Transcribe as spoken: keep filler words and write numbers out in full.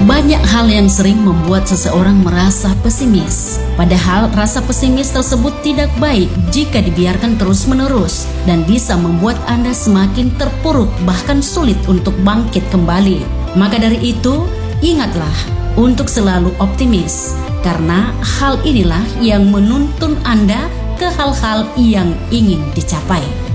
Banyak hal yang sering membuat seseorang merasa pesimis. Padahal rasa pesimis tersebut tidak baik jika dibiarkan terus-menerus dan bisa membuat Anda semakin terpuruk bahkan sulit untuk bangkit kembali. Maka dari itu, ingatlah untuk selalu optimis karena hal inilah yang menuntun Anda ke hal-hal yang ingin dicapai.